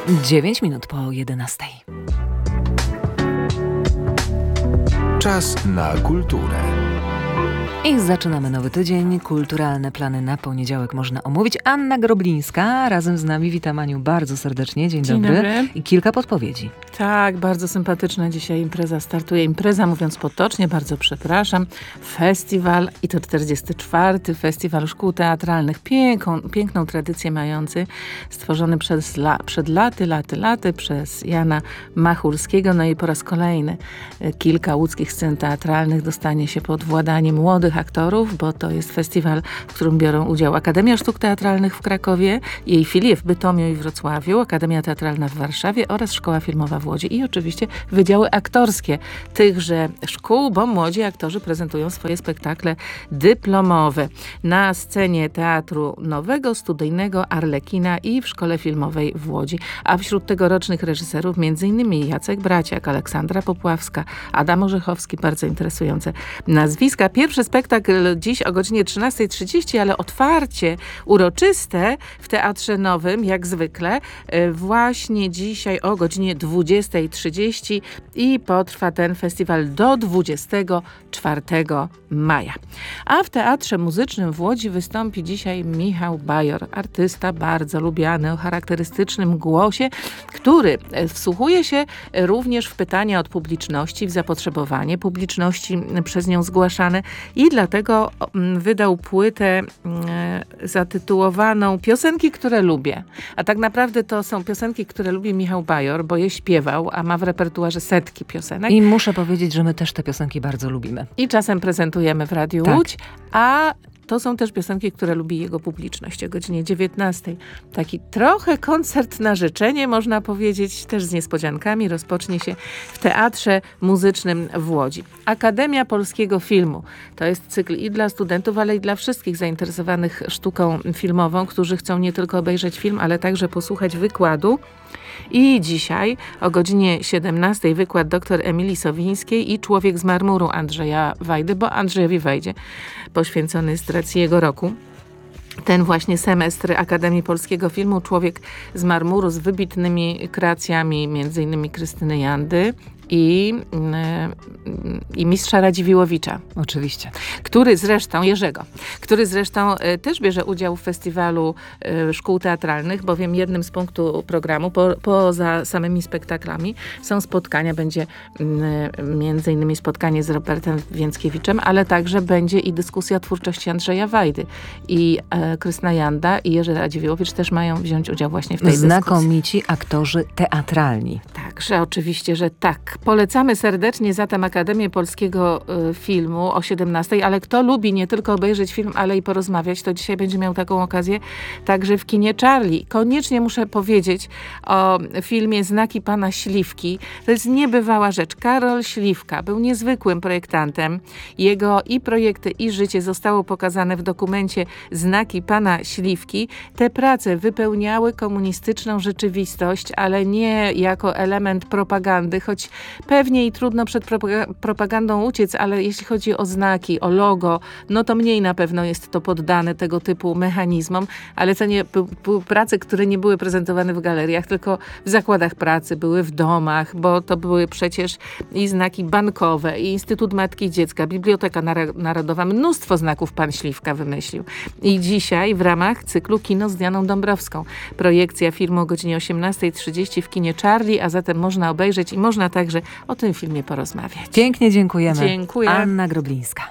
9 minut po 11. Czas na kulturę. I zaczynamy nowy tydzień. Kulturalne plany na poniedziałek można omówić. Anna Groblińska razem z nami. Witam Aniu bardzo serdecznie. Dzień dobry. I kilka podpowiedzi. Tak, bardzo sympatyczna dzisiaj impreza startuje. Impreza, mówiąc potocznie, bardzo przepraszam. Festiwal, i to 44. Festiwal Szkół Teatralnych. Piękną tradycję mający, stworzony przed laty przez Jana Machulskiego. No i po raz kolejny kilka łódzkich scen teatralnych dostanie się pod władanie młodych aktorów, bo to jest festiwal, w którym biorą udział Akademia Sztuk Teatralnych w Krakowie, jej filie w Bytomiu i Wrocławiu, Akademia Teatralna w Warszawie oraz Szkoła Filmowa w Łodzi i oczywiście wydziały aktorskie tychże szkół, bo młodzi aktorzy prezentują swoje spektakle dyplomowe na scenie Teatru Nowego, Studyjnego, Arlekina i w Szkole Filmowej w Łodzi. A wśród tegorocznych reżyserów m.in. Jacek Braciak, Aleksandra Popławska, Adam Orzechowski, bardzo interesujące nazwiska. Pierwszy spektakl dziś o godzinie 13:30, ale otwarcie uroczyste w Teatrze Nowym, jak zwykle, właśnie dzisiaj o godzinie 20:30 i potrwa ten festiwal do 24 maja. A w Teatrze Muzycznym w Łodzi wystąpi dzisiaj Michał Bajor, artysta bardzo lubiany, o charakterystycznym głosie, który wsłuchuje się również w pytania od publiczności, w zapotrzebowanie publiczności przez nią zgłaszane i dlatego wydał płytę zatytułowaną Piosenki, które lubię. A tak naprawdę to są piosenki, które lubi Michał Bajor, bo je śpiewał, a ma w repertuarze setki piosenek. I muszę powiedzieć, że my też te piosenki bardzo lubimy. I czasem prezentujemy w Radiu Łódź, a to są też piosenki, które lubi jego publiczność o godzinie 19:00. Taki trochę koncert na życzenie, można powiedzieć, też z niespodziankami, rozpocznie się w Teatrze Muzycznym w Łodzi. Akademia Polskiego Filmu. To jest cykl i dla studentów, ale i dla wszystkich zainteresowanych sztuką filmową, którzy chcą nie tylko obejrzeć film, ale także posłuchać wykładu. I dzisiaj o godzinie 17:00 wykład dr Emilii Sowińskiej i Człowiek z marmuru Andrzeja Wajdy, bo Andrzejowi Wajdzie poświęcony jest z racji jego roku ten właśnie semestr Akademii Polskiego Filmu, Człowiek z marmuru z wybitnymi kreacjami, m.in. Krystyny Jandy i mistrza Radziwiłowicza. Oczywiście. Jerzego, który zresztą też bierze udział w festiwalu szkół teatralnych, bowiem jednym z punktów programu, poza samymi spektaklami, są spotkania, będzie między innymi spotkanie z Robertem Więckiewiczem, ale także będzie i dyskusja o twórczości Andrzeja Wajdy. I Krystyna Janda i Jerzy Radziwiłowicz też mają wziąć udział właśnie w tej dyskusji. Znakomici aktorzy teatralni. Także oczywiście, że tak. Polecamy serdecznie zatem Akademię Polskiego Filmu o 17:00, ale kto lubi nie tylko obejrzeć film, ale i porozmawiać, to dzisiaj będzie miał taką okazję także w kinie Charlie. Koniecznie muszę powiedzieć o filmie Znaki Pana Śliwki. To jest niebywała rzecz. Karol Śliwka był niezwykłym projektantem. Jego i projekty, i życie zostało pokazane w dokumencie Znaki Pana Śliwki. Te prace wypełniały komunistyczną rzeczywistość, ale nie jako element propagandy, choć pewnie i trudno przed propagandą uciec, ale jeśli chodzi o znaki, o logo, no to mniej na pewno jest to poddane tego typu mechanizmom, ale to nie były prace, które nie były prezentowane w galeriach, tylko w zakładach pracy, były w domach, bo to były przecież i znaki bankowe, i Instytut Matki i Dziecka, Biblioteka Narodowa, mnóstwo znaków pan Śliwka wymyślił. I dzisiaj w ramach cyklu Kino z Dianą Dąbrowską. Projekcja filmu o godzinie 18:30 w kinie Charlie, a zatem można obejrzeć i można także o tym filmie porozmawiać. Pięknie dziękujemy. Dziękuję. Anna Groblińska.